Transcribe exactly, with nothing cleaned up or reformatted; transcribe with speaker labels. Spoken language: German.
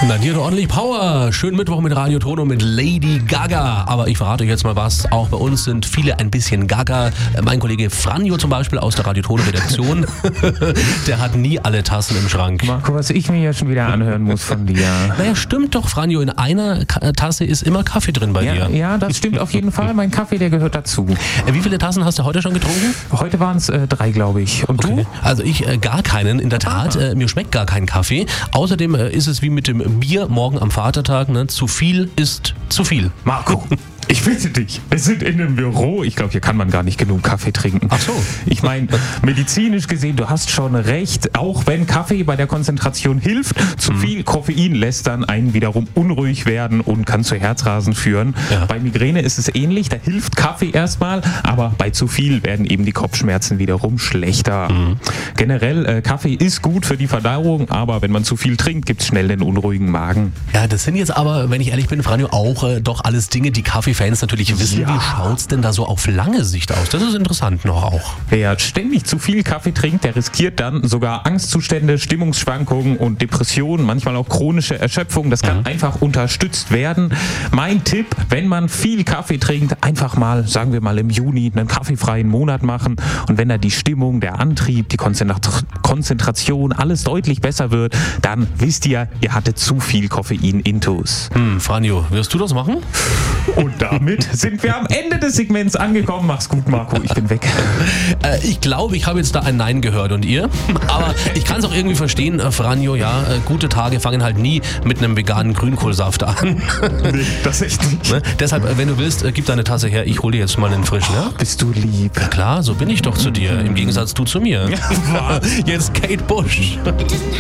Speaker 1: Na, dir ordentlich Power. Schönen Mittwoch mit Radio Tono mit Lady Gaga. Aber ich verrate euch jetzt mal was. Auch bei uns sind viele ein bisschen Gaga. Mein Kollege Franjo zum Beispiel aus der Radio Tono Redaktion, der hat nie alle Tassen im Schrank.
Speaker 2: Marco, was ich mir ja schon wieder anhören muss von dir.
Speaker 1: Naja, stimmt doch, Franjo. In einer Ka- Tasse ist immer Kaffee drin bei
Speaker 2: Ja,
Speaker 1: dir.
Speaker 2: ja, das stimmt auf jeden Fall. Mein Kaffee, der gehört dazu.
Speaker 1: Äh, Wie viele Tassen hast du heute schon getrunken?
Speaker 2: Heute waren es äh, drei, glaube ich. Und
Speaker 1: Okay. Also ich äh, gar keinen, in der Tat. Äh, mir schmeckt gar kein Kaffee. Außerdem äh, ist es wie mit dem Bier morgen am Vatertag. Ne? Zu viel ist zu viel.
Speaker 2: du? Marco, ich bitte dich. Wir sind in einem Büro. Ich glaube, hier kann man gar nicht genug Kaffee trinken.
Speaker 1: Ach so.
Speaker 2: Ich meine, medizinisch gesehen, du hast schon recht. Auch wenn Kaffee bei der Konzentration hilft, zu viel Koffein lässt dann einen wiederum unruhig werden und kann zu Herzrasen führen.
Speaker 1: Ja.
Speaker 2: Bei Migräne ist es ähnlich. Da hilft Kaffee erstmal, aber bei zu viel werden eben die Kopfschmerzen wiederum schlechter.
Speaker 1: Mhm.
Speaker 2: Generell, äh, Kaffee ist gut für die Verdauung, aber wenn man zu viel trinkt, gibt es schnell den unruhigen Magen.
Speaker 1: Ja, das sind jetzt aber, wenn ich ehrlich bin, Franjo, auch äh, doch alles Dinge, die Kaffeefans natürlich wissen.
Speaker 2: Ja.
Speaker 1: Wie schaut's denn da so auf lange Sicht aus? Das ist interessant noch auch.
Speaker 2: Wer ständig zu viel Kaffee trinkt, der riskiert dann sogar Angstzustände, Stimmungsschwankungen und Depressionen, manchmal auch chronische Erschöpfung. Das kann einfach unterstützt werden. Mein Tipp, wenn man viel Kaffee trinkt, einfach mal, sagen wir mal im Juni, einen kaffeefreien Monat machen. Und wenn da die Stimmung, der Antrieb, die Konzentra- Konzentration, alles deutlich besser wird, dann wisst ihr, ihr hattet zu viel Koffein-Intus.
Speaker 1: Hm, Franjo, wirst du das machen?
Speaker 2: Und damit sind wir am Ende des Segments angekommen. Mach's gut, Marco, ich bin weg.
Speaker 1: Äh, ich glaube, ich habe jetzt da ein Nein gehört und ihr? Aber ich kann es auch irgendwie verstehen, äh, Franjo, ja, äh, gute Tage fangen halt nie mit einem veganen Grünkohlsaft an.
Speaker 2: Nee, das echt nicht.
Speaker 1: Ne? Deshalb, äh, wenn du willst, äh, gib deine Tasse her, ich hole dir jetzt mal einen frischen, ja?
Speaker 2: Bist du lieb.
Speaker 1: Ja klar, so bin ich doch zu dir, im Gegensatz du zu mir. Jetzt Kate Bush.